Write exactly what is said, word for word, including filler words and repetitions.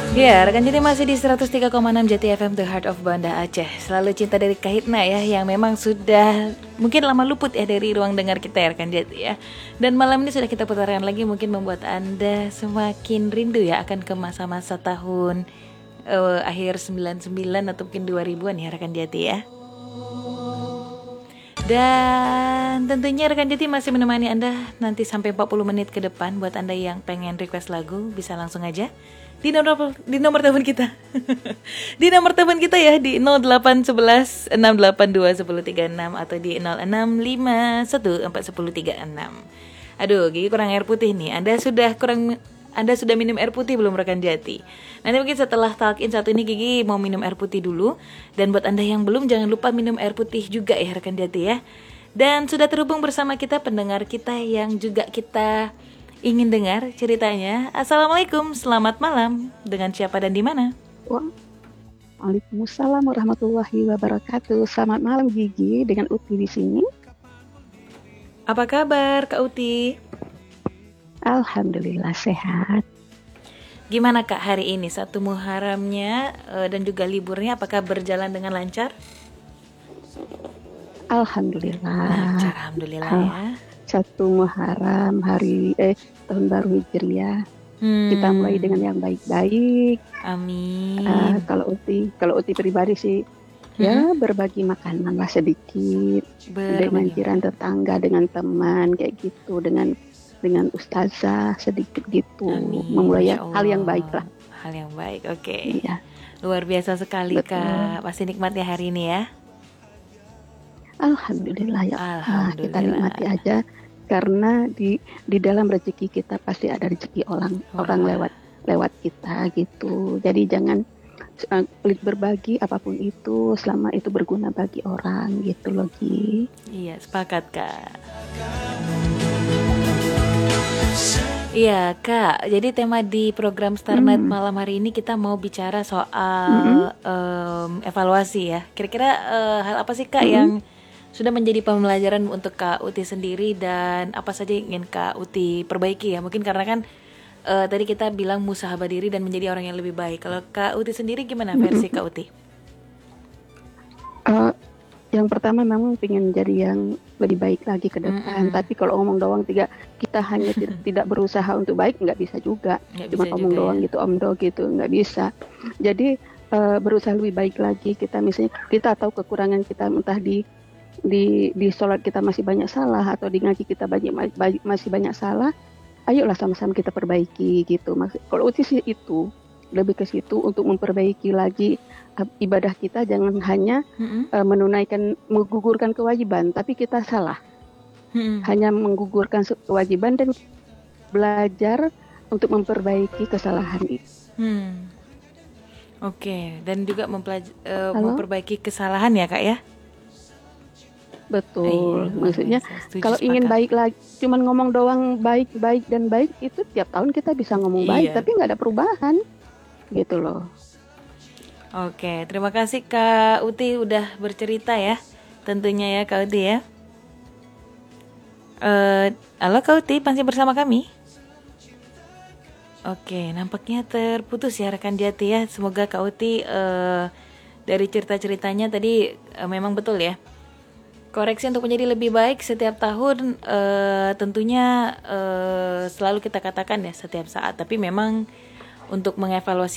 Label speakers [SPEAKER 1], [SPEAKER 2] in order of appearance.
[SPEAKER 1] Ya, rekan jadi masih di seratus tiga koma enam Jati F M The Heart of Banda Aceh. Selalu cinta dari Kahitna ya, yang memang sudah mungkin lama luput ya dari ruang dengar kita ya rekan Jati ya. Dan malam ini sudah kita putarkan lagi, mungkin membuat Anda semakin rindu ya akan ke masa-masa tahun uh, akhir sembilan puluh sembilan atau mungkin dua ribuan ya rekan Jati ya. Dan tentunya rekan Jati masih menemani Anda nanti sampai empat puluh menit ke depan. Buat Anda yang pengen request lagu bisa langsung aja di nomor di nomor telepon kita. Di nomor telepon kita ya di nol delapan satu satu enam delapan dua satu nol tiga enam atau di nol enam lima satu empat satu nol tiga enam. Aduh, Gigi kurang air putih nih. Anda sudah kurang Anda sudah minum air putih belum rekan Jati? Nanti mungkin setelah talk in satu ini Gigi mau minum air putih dulu. Dan buat Anda yang belum jangan lupa minum air putih juga ya rekan Jati ya. Dan sudah terhubung bersama kita pendengar kita yang juga kita ingin dengar ceritanya. Assalamualaikum, selamat malam. Dengan siapa dan di mana?
[SPEAKER 2] Waalaikumsalam warahmatullahi wabarakatuh. Selamat malam Gigi, dengan Uti di sini.
[SPEAKER 1] Apa kabar Kak Uti?
[SPEAKER 2] Alhamdulillah sehat.
[SPEAKER 1] Gimana Kak hari ini? Satu Muharramnya uh, dan juga liburnya apakah berjalan dengan lancar?
[SPEAKER 2] Alhamdulillah.
[SPEAKER 1] Lancar, alhamdulillah
[SPEAKER 2] Al-
[SPEAKER 1] ya.
[SPEAKER 2] Satu Muharram hari eh tahun baru Hijriah. Hmm. Kita mulai dengan yang baik-baik.
[SPEAKER 1] Amin.
[SPEAKER 2] Uh, kalau Uti, kalau Uti pribadi sih hmm. ya berbagi makanan lah sedikit berbagi. Dengan jiran tetangga, dengan teman kayak gitu, dengan dengan ustazah sedikit gitu. Amin. Memulai hal yang baik lah.
[SPEAKER 1] Hal yang baik, oke. Okay.
[SPEAKER 2] Iya.
[SPEAKER 1] Luar biasa sekali. Betul. Kak. Pasti nikmat ya hari ini ya.
[SPEAKER 2] Alhamdulillah ya. Alhamdulillah. Nah, kita nikmati aja. Karena di di dalam rezeki kita pasti ada rezeki orang wow. orang lewat lewat kita gitu. Jadi jangan uh, pelit berbagi apapun itu selama itu berguna bagi orang gitu loh Gi.
[SPEAKER 1] Iya, sepakat Kak. Iya Kak, jadi tema di program Starnet hmm. malam hari ini kita mau bicara soal hmm. um, evaluasi ya. Kira-kira uh, hal apa sih Kak hmm. yang sudah menjadi pembelajaran untuk Kak Uti sendiri dan apa saja yang ingin Kak Uti perbaiki ya? Mungkin karena kan uh, tadi kita bilang musahabah diri dan menjadi orang yang lebih baik. Kalau Kak Uti sendiri gimana versi Kak Uti?
[SPEAKER 2] Uh, yang pertama memang pengen jadi yang lebih baik lagi ke depan. Mm-hmm. Tapi kalau ngomong doang tidak, kita hanya tidak berusaha untuk baik nggak bisa juga. Gak Cuma bisa ngomong juga, doang ya? Gitu omdo gitu nggak bisa. Jadi uh, berusaha lebih baik lagi. Kita misalnya kita tahu kekurangan kita entah di di di sholat kita masih banyak salah atau di ngaji kita banyak, banyak masih banyak salah, ayolah sama-sama kita perbaiki gitu. Maksud kalau uti sih itu lebih ke situ untuk memperbaiki lagi uh, ibadah kita, jangan hanya mm-hmm. uh, menunaikan menggugurkan kewajiban tapi kita salah, mm-hmm. hanya menggugurkan kewajiban dan belajar untuk memperbaiki kesalahan itu.
[SPEAKER 1] Hmm. Oke, okay. Dan juga mempelaj- uh, memperbaiki kesalahan ya Kak ya.
[SPEAKER 2] Betul, Ayo, maksudnya kalau sepakat. Ingin baik lagi, cuman ngomong doang baik, baik dan baik itu tiap tahun kita bisa ngomong iya. baik, tapi nggak ada perubahan, gitu loh.
[SPEAKER 1] Oke, terima kasih Kak Uti udah bercerita ya, tentunya ya Kak Uti ya. Uh, halo Kak Uti, masih bersama kami? Oke, nampaknya terputus ya rekan Jati ya. Semoga Kak Uti uh, dari cerita-ceritanya tadi uh, memang betul ya. Koreksi untuk menjadi lebih baik setiap tahun uh, tentunya uh, selalu kita katakan ya setiap saat. Tapi memang untuk mengevaluasi